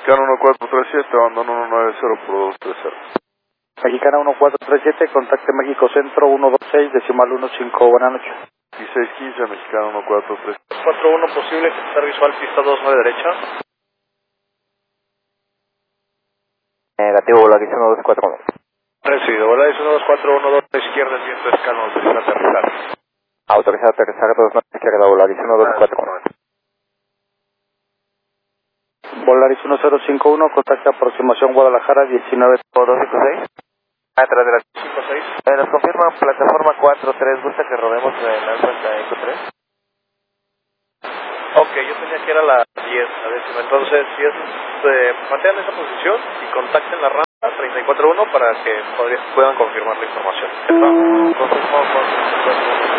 Mexicano 1437, abandono 190 por 230. Mexicana 1437, contacte México Centro 126, decimal 15, buenas noches. 1615, Mexicano 1437. 41 posible, ejecutar visual, pista 29 derecha. Negativo, Volaris 1241. Recibido, Volaris 12412, izquierda, el viento es calmo, autoriza aterrizar. Autoriza aterrizar 29 izquierda, Volaris 1241. Volaris 1051, contacte aproximación Guadalajara 19-256. Atrás de la 56. Nos confirman plataforma 4-3, ¿gusta que rodemos en Alfa Eco 3? Ok, yo tenía que era la 10, la décima. Entonces, si es, mantengan esa posición y contacten la rampa 34-1 para que puedan confirmar la información. Confirmo con 34-1.